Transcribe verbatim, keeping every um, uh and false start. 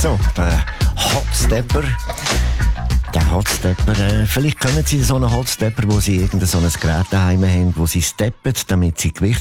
So, der Hotstepper. Der Hotstepper, äh, vielleicht kennen Sie so einen Hotstepper, wo Sie irgendein so ein Gerät daheim haben, wo Sie steppen, damit Sie Gewicht